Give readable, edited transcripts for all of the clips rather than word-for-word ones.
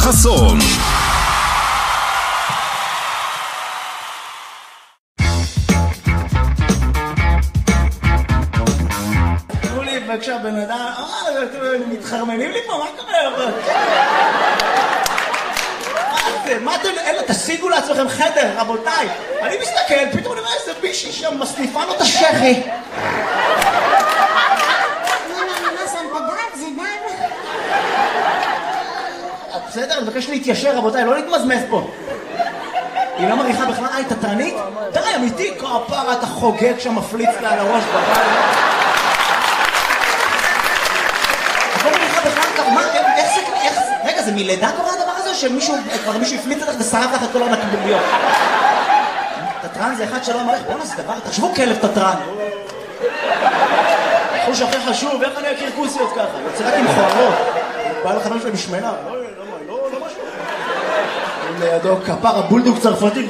חסון. תנו לי בבקשה בן אדם, מתחרמנים לי פה, מה קורה? מה אתם, אלה, תשיגו לעצמכם חדר, רבותיי. אני מסתכל, פתאום אני רואה איזה בישי שם מסניפה לו את השכי. בסדר, אני מבקש להתיישר, רבותיי, לא להתמזמז פה. היא לא מריחה בכלל, היא תתרנית? די, אמיתי, כפרה, אתה חוגג שם, מפליץ לה על הראש בבית. את לא מריחה בכלל, מה, איך זה, רגע, זה מלידה קורה הדבר הזה, שמישהו, כבר מישהו הפליץ לך ושרף לך את כל הנקביליות? תתרן זה אחד שלא אמר לך, בואו זה דבר, תחשבו כלב תתרן. חוש הכי חשוב, איך אני אכיר כוסיות ככה? יוצא רק עם חורות. בא לחבר שלי משמנה, לא משהו. לידו כפר הבולדוג צרפתי.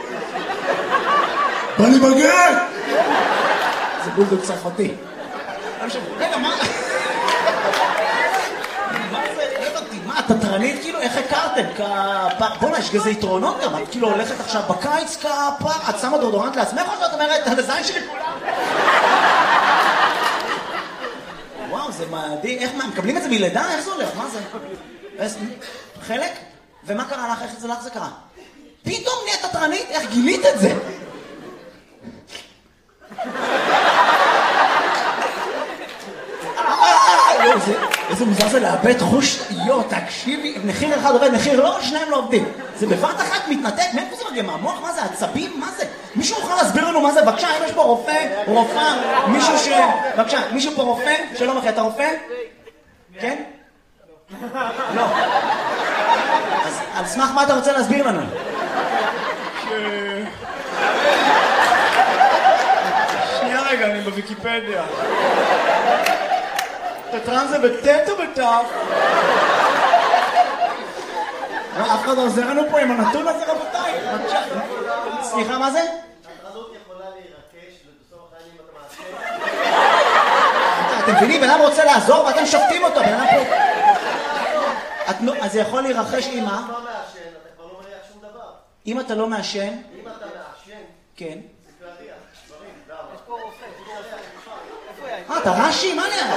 בא לי בגן! זה בולדוג צרפתי. רגע, מה? מה זה? מה, תתרנית? כאילו, איך הכרתם? בוא'נה, יש כזה יתרונות גם. את כאילו הולכת עכשיו בקיץ כפר, את שמה דורדורנט לעצמך או שאת אומרת, על הזין שלי כולם? וואו, זה מדהים. איך, מקבלים את זה מלידה? איך זה הולך? מה זה? חלק? ומה קרה לך? איך זה לך זה קרה? פתאום נהיית תתרנית? איך גילית את זה? איזה מוזר זה לאבד חוש, תקשיבי, מחיר אחד עובד, מחיר לא, שניים לא עובדים. זה בבת אחת מתנתק, מאיפה זה מגיע? מהמוח? מה זה? עצבים? מה זה? מישהו יכול להסביר לנו מה זה? בבקשה, אם יש פה רופא, רופאה, מישהו ש... בבקשה, מישהו פה רופא? שלום אחי, אתה רופא? כן? לא. אז על סמך מה אתה רוצה להסביר לנו? שנייה רגע, אני בוויקיפדיה. תתרן זה בטט או בטף? אף אחד עוזר לנו פה עם הנתון הזה, רבותיי. סליחה, מה זה? התרנות יכולה להירקש ובסוף החיים אתה מעשה. אתם מבינים, בן אדם רוצה לעזור ואתם שופטים אותו, בן אדם פה... אז זה יכול להירחש עם מה? אם אתה לא מעשן, אתה כבר לא מריח שום דבר. אם אתה לא מעשן? אם אתה מעשן, כן. זה להריח, דברים, למה? יש פה אתה רש"י? מה נראה?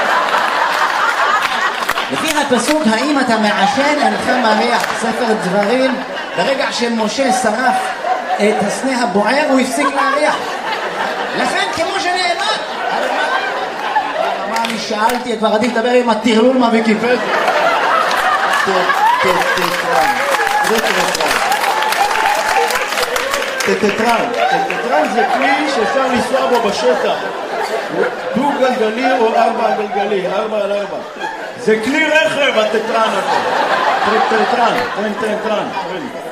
לפי הפסוק, האם אתה מעשן אינך מריח, ספר דברים, ברגע שמשה שרף את הסנה הבוער הוא הפסיק להריח. לכן כמו שנאמר, מה אני שאלתי, כבר עדיף לדבר עם הטרלול מהוויקיפדיה. טטרן זה כלי שאפשר לנסוע בו בשטח. דו גלגלי או 4 גלגלי, 4 על 4. זה כלי רכב הטטרן הזה. טטרן.